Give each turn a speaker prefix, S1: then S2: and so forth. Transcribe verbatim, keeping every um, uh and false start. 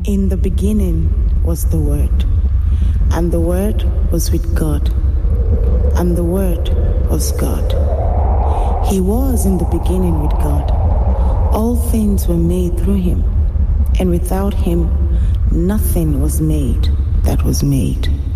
S1: In the beginning was the Word, and the Word was with God, and the Word was God. He was in the beginning with God. All things were made through him, and without him nothing was made that was made.